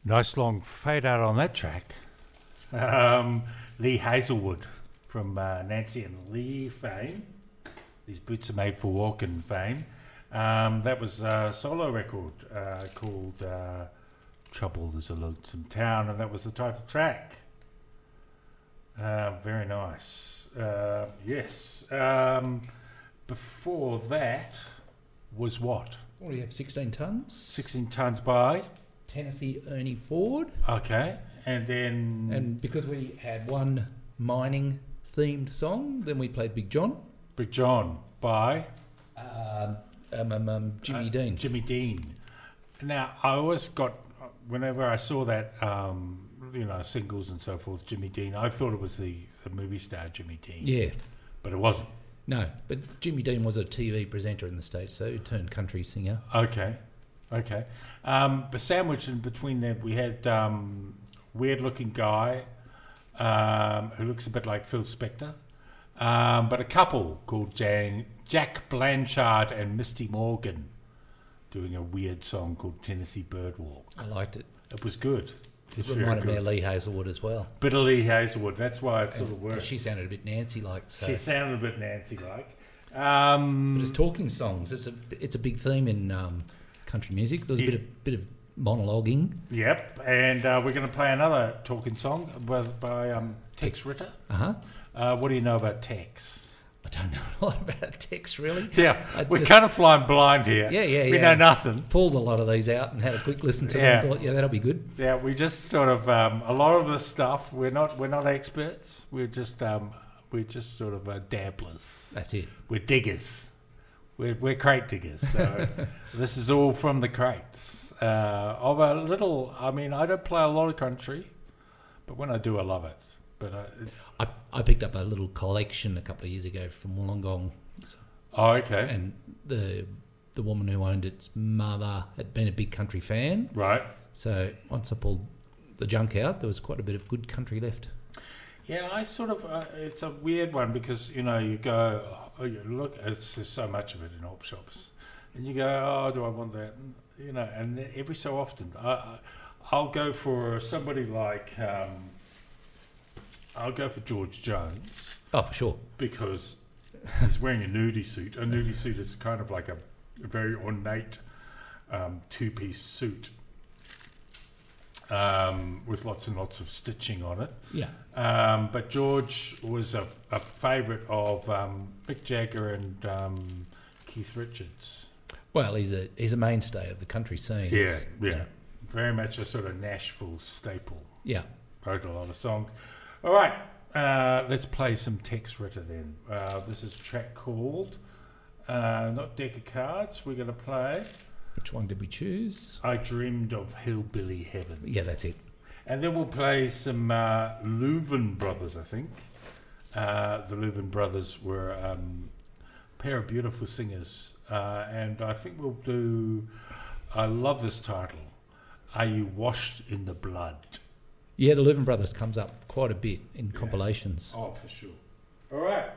Nice long fade out on that track. Lee Hazelwood from Nancy and Lee fame. These boots are made for walking fame. That was a solo record called Trouble is a Lonesome Town, and that was the title track. Very nice. Yes. Before that was what? What do you have, 16 Tons? 16 Tons by? Tennessee Ernie Ford. Okay. And then... And because we had one mining-themed song, then we played Big John. Big John by? Jimmy Dean. Jimmy Dean. Now, I always got... Whenever I saw that, singles and so forth, Jimmy Dean, I thought it was the movie star Jimmy Dean. Yeah. But it wasn't. No, but Jimmy Dean was a TV presenter in the States, so he turned country singer. Okay. But sandwiched in between them, we had weird-looking guy who looks a bit like Phil Spector, but a couple called Jack Blanchard and Misty Morgan doing a weird song called Tennessee Birdwalk. I liked it. It was good. It reminded me of Lee Hazelwood as well. Bit of Lee Hazelwood, that's why it sort of worked. She sounded a bit Nancy-like. So. She sounded a bit Nancy-like. But it's talking songs. It's a big theme in country music. There's a bit of monologuing. Yep, and we're going to play another talking song by Tex Ritter. What do you know about Tex? I don't know a lot about Tex, really. Yeah, we're kind of flying blind here. Yeah. We know nothing. Pulled a lot of these out and had a quick listen to them. Thought, that'll be good. Yeah, we just sort of a lot of the stuff. We're not experts. We're just sort of dabblers. That's it. We're diggers. We're crate diggers. So this is all from the crates of a little. I mean, I don't play a lot of country, but when I do, I love it. But I picked up a little collection a couple of years ago from Wollongong. Oh, okay. And the woman who owned its mother had been a big country fan. Right. So once I pulled the junk out, there was quite a bit of good country left. Yeah, I sort of... it's a weird one because, you go... Oh, you look... There's so much of it in op shops. And you go, oh, do I want that? And every so often, I'll go for somebody like... I'll go for George Jones. Oh, for sure. Because he's wearing a nudie suit. A nudie suit is kind of like a very ornate two-piece suit with lots and lots of stitching on it. Yeah. But George was a favourite of Mick Jagger and Keith Richards. Well, he's a mainstay of the country scene. Yeah. Very much a sort of Nashville staple. Yeah. Wrote a lot of songs. All right, let's play some Tex Ritter then. This is a track called, not Deck of Cards, we're going to play... Which one did we choose? I Dreamed of Hillbilly Heaven. Yeah, that's it. And then we'll play some Louvin Brothers, I think. The Louvin Brothers were a pair of beautiful singers. And I think we'll do... I love this title. Are You Washed in the Blood? Yeah, the Louvin Brothers comes up quite a bit in compilations. Oh, for sure. All right.